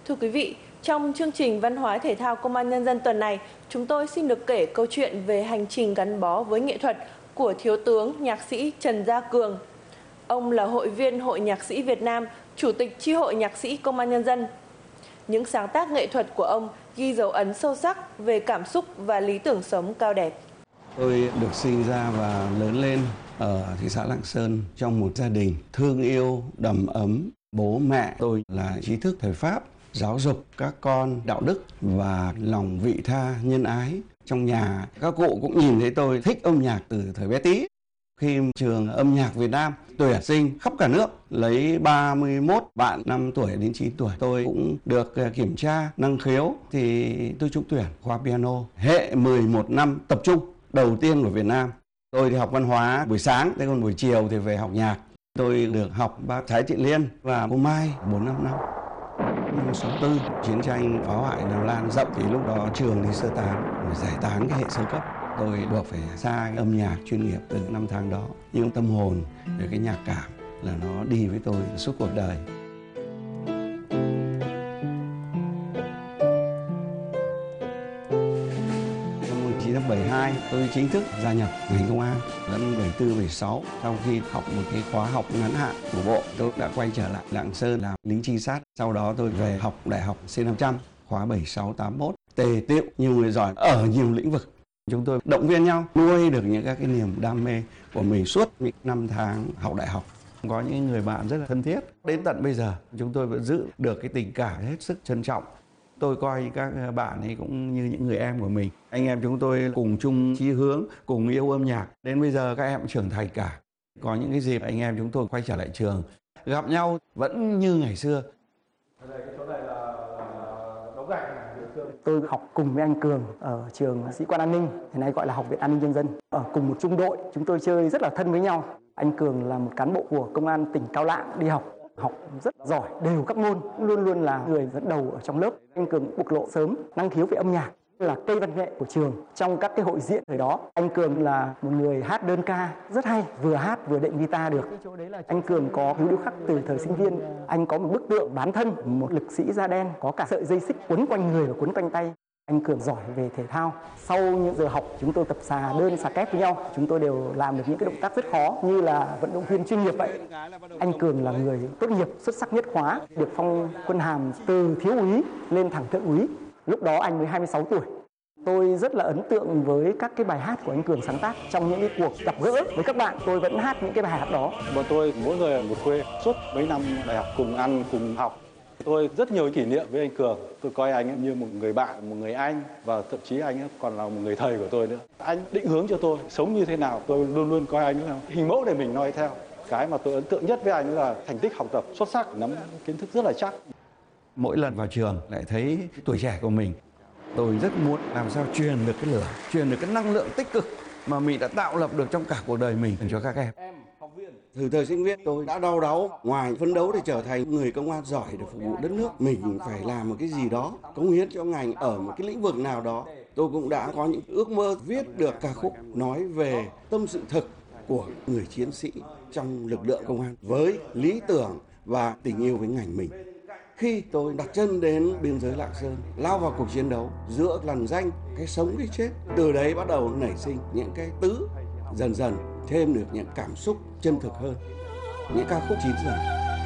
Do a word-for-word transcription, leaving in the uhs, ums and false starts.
Thưa quý vị, trong chương trình Văn hóa Thể thao Công an Nhân dân tuần này, chúng tôi xin được kể câu chuyện về hành trình gắn bó với nghệ thuật của Thiếu tướng Nhạc sĩ Trần Gia Cường. Ông là hội viên Hội Nhạc sĩ Việt Nam, Chủ tịch Chi hội Nhạc sĩ Công an Nhân dân. Những sáng tác nghệ thuật của ông ghi dấu ấn sâu sắc về cảm xúc và lý tưởng sống cao đẹp. Tôi được sinh ra và lớn lên ở thị xã Lạng Sơn trong một gia đình thương yêu, đầm ấm. Bố mẹ tôi là trí thức thời Pháp, giáo dục các con đạo đức và lòng vị tha nhân ái. Trong nhà các cụ cũng nhìn thấy tôi thích âm nhạc từ thời bé tí. Khi trường âm nhạc Việt Nam tuyển sinh khắp cả nước, lấy ba mươi mốt bạn năm tuổi đến chín tuổi, tôi cũng được kiểm tra năng khiếu thì tôi trúng tuyển khoa piano. Hệ mười một năm tập trung đầu tiên của Việt Nam. Tôi thì học văn hóa buổi sáng, thế còn buổi chiều thì về học nhạc. Tôi được học bác Thái Thị Liên và cô Mai bốn năm năm. Năm sáu tư, chiến tranh phá hoại Đài Loan rộng thì lúc đó trường đi sơ tán, giải tán cái hệ sơ cấp. Tôi buộc phải xa âm nhạc chuyên nghiệp từ năm tháng đó. Nhưng tâm hồn về cái nhạc cảm là nó đi với tôi suốt cuộc đời. Năm một nghìn chín trăm bảy mươi hai, tôi chính thức gia nhập ngành công an. Năm bảy mươi tư, bảy mươi sáu, sau khi học một cái khóa học ngắn hạn của Bộ, tôi đã quay trở lại Lạng Sơn làm lính trinh sát. Sau đó tôi về học đại học C năm trăm, khóa bảy mươi sáu, tám mươi mốt. Tề tiệu nhiều người giỏi ở nhiều lĩnh vực. Chúng tôi động viên nhau, nuôi được những các cái niềm đam mê của mình suốt những năm tháng học đại học. Có những người bạn rất là thân thiết. Đến tận bây giờ, chúng tôi vẫn giữ được cái tình cảm hết sức trân trọng. Tôi coi các bạn ấy cũng như những người em của mình. Anh em chúng tôi cùng chung chí hướng, cùng yêu âm nhạc. Đến bây giờ các em cũng trưởng thành cả. Có những cái dịp anh em chúng tôi quay trở lại trường, gặp nhau vẫn như ngày xưa. Tôi học cùng với anh Cường ở trường Sĩ quan An ninh, hiện nay gọi là Học viện An ninh Nhân dân. Ở cùng một trung đội, chúng tôi chơi rất là thân với nhau. Anh Cường là một cán bộ của Công an tỉnh Cao Lãng đi học. Học rất giỏi, đều các môn, luôn luôn là người dẫn đầu ở trong lớp. Anh Cường bộc lộ sớm năng khiếu về âm nhạc, là cây văn nghệ của trường. Trong các cái hội diễn thời đó, anh Cường là một người hát đơn ca rất hay, vừa hát vừa đệm guitar được. Anh Cường có hữu điêu khắc từ thời sinh viên. Anh có một bức tượng bán thân, một lực sĩ da đen, có cả sợi dây xích quấn quanh người và quấn quanh tay. Anh Cường giỏi về thể thao. Sau những giờ học, chúng tôi tập xà đơn, xà kép với nhau. Chúng tôi đều làm được những cái động tác rất khó như là vận động viên chuyên nghiệp vậy. Anh Cường là người tốt nghiệp xuất sắc nhất khóa, được phong quân hàm từ thiếu úy lên thẳng thượng úy. Lúc đó anh mới hai mươi sáu tuổi. Tôi rất là ấn tượng với các cái bài hát của anh Cường sáng tác. Trong những cái cuộc gặp gỡ với các bạn, tôi vẫn hát những cái bài hát đó. Bọn tôi mỗi người ở một quê, suốt mấy năm đại học cùng ăn, cùng học. Tôi rất nhiều kỷ niệm với anh Cường. Tôi coi anh như một người bạn, một người anh, và thậm chí anh còn là một người thầy của tôi nữa. Anh định hướng cho tôi sống như thế nào, tôi luôn luôn coi anh là hình mẫu để mình noi theo. Cái mà tôi ấn tượng nhất với anh là thành tích học tập xuất sắc, nắm kiến thức rất là chắc. Mỗi lần vào trường lại thấy tuổi trẻ của mình. Tôi rất muốn làm sao truyền được cái lửa, truyền được cái năng lượng tích cực mà mình đã tạo lập được trong cả cuộc đời mình cho các em. Từ thời sinh viên tôi đã đau đáu, ngoài phấn đấu để trở thành người công an giỏi để phục vụ đất nước, mình phải làm một cái gì đó, cống hiến cho ngành ở một cái lĩnh vực nào đó. Tôi cũng đã có những ước mơ viết được ca khúc nói về tâm sự thực của người chiến sĩ trong lực lượng công an với lý tưởng và tình yêu với ngành mình. Khi tôi đặt chân đến biên giới Lạng Sơn, lao vào cuộc chiến đấu giữa lằn ranh, cái sống cái chết, từ đấy bắt đầu nảy sinh những cái tứ, dần dần thêm được những cảm xúc chân thực hơn, những ca khúc chín dần.